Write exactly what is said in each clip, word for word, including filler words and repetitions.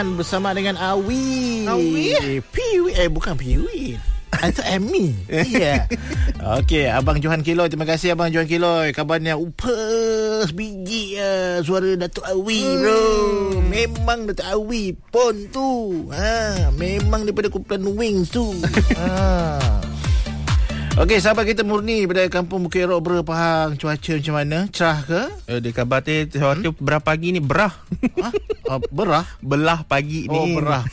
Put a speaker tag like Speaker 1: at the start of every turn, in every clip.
Speaker 1: bersama dengan Awi.
Speaker 2: Awi?
Speaker 1: Piwi. Eh, bukan Piwi. Itu Amy. Ya. Okey, Abang Johan Kiloy. Terima kasih Abang Johan Kiloy. Kabarnya upes biji uh, suara Datuk Awi, bro. Memang Datuk Awi pon tu. Ha, memang daripada kumpulan Wings tu. Ha. Okey, sahabat kita Murni pada Kampung Bukit Rock, Bro, Pahang. Cuaca macam mana? Cerah ke?
Speaker 2: Eh, dia khabar tu cuaca hmm? berah pagi ni berah.
Speaker 1: Ha? Uh, berah?
Speaker 2: Belah pagi ni.
Speaker 1: Oh, berah.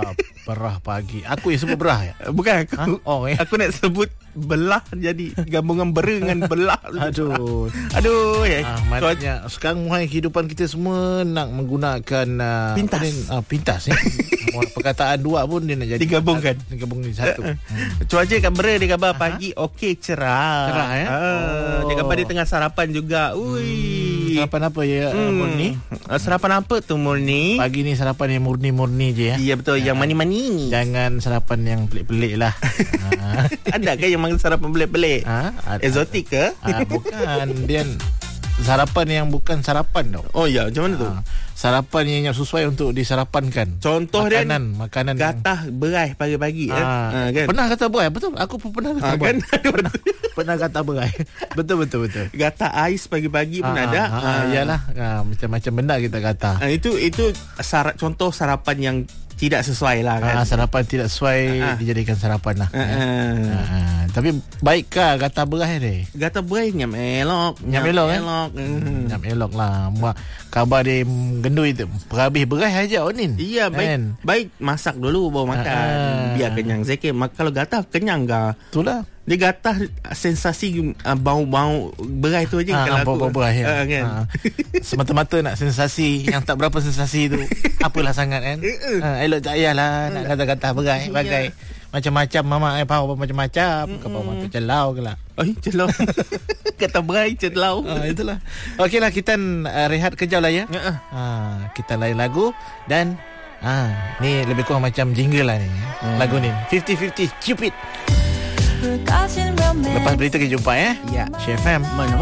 Speaker 1: Berah pagi. Aku yang sebut berah ya?
Speaker 2: Bukan aku.
Speaker 1: Ha? Oh, eh.
Speaker 2: Aku nak sebut belah jadi gabungan bera dengan belah.
Speaker 1: Aduh.
Speaker 2: Aduh. Ya.
Speaker 1: Ah, maknanya sekarang muhai kehidupan kita semua nak menggunakan uh,
Speaker 2: pintas.
Speaker 1: Ni, uh, pintas eh. Perkataan dua pun dia nak jadi
Speaker 2: digabungkan.
Speaker 1: Digabung ni satu. hmm.
Speaker 2: Cuaca kan bera dia khabar pagi okey cerah.
Speaker 1: Cerah ya.
Speaker 2: Ah, oh. Dia khabar dia tengah sarapan juga. Ui.
Speaker 1: Hmm, sarapan apa ya hmm. Murni?
Speaker 2: Sarapan apa tu Murni?
Speaker 1: Pagi ni sarapan yang murni-murni je ya.
Speaker 2: Ya betul, ya. Yang mani-mani.
Speaker 1: Jangan sarapan yang pelik-pelik lah. ha.
Speaker 2: Ada ke yang makan sarapan pelik-pelik?
Speaker 1: Ha?
Speaker 2: Exotic ke?
Speaker 1: Ha, bukan. Dia sarapan yang bukan sarapan tau.
Speaker 2: Oh ya, macam mana tu?
Speaker 1: Ha. Sarapan yang, yang sesuai untuk disarapankan.
Speaker 2: Contoh dia
Speaker 1: makanan, makanan
Speaker 2: gatah berai pagi-pagi
Speaker 1: ha.
Speaker 2: eh? ha, kan?
Speaker 1: Pernah kata berai? Betul. Aku pun pernah kata
Speaker 2: ha,
Speaker 1: berai.
Speaker 2: Kan?
Speaker 1: Pernah, pernah kata berai. Betul betul betul.
Speaker 2: Gatah ais pagi-pagi pun
Speaker 1: ha,
Speaker 2: ada.
Speaker 1: Ha, ha, ha. Iyalah. Ha, macam-macam benda kita kata.
Speaker 2: Ha, itu itu syarat contoh sarapan yang tidak sesuai lah kan.
Speaker 1: Ha, sarapan tidak sesuai ha. dijadikan sarapan lah. Ha, ha. Ha, ha. Tapi baikkah kata berai ni?
Speaker 2: Kata berai nyam elok,
Speaker 1: nyam elok eh.
Speaker 2: Elok. Hmm.
Speaker 1: Nyam elok lah. Muak khabar dia gendui tu habis berai aja Onin.
Speaker 2: Iya, baik.
Speaker 1: kan?
Speaker 2: Baik masak dulu baru makan. Ha. Biar kenyang sikit. Kalau gatah kenyang ke?
Speaker 1: Itulah.
Speaker 2: Dia gatah sensasi uh, bau-bau berai tu aja
Speaker 1: ha,
Speaker 2: kalau
Speaker 1: bau-bau berai ya.
Speaker 2: uh, kan?
Speaker 1: ha. Semata-mata nak sensasi yang tak berapa sensasi tu. Apalah sangat kan. ha, elok tak payahlah nak kata-kata berai bagai macam-macam mama eh power macam-macam. Kau power tu celau ke lah.
Speaker 2: Ai celau. Kata berai celau.
Speaker 1: ha, itulah. Okeylah kita uh, rehat kejap lah ya. Uh-uh. ha, kita lain lagu dan ha, ni lebih kurang macam jingle lah ni. Hmm. Lagu ni fifty-fifty Cupid. Lepas berita kita jumpa ya.
Speaker 2: Ya.
Speaker 1: Chef M.
Speaker 2: Mana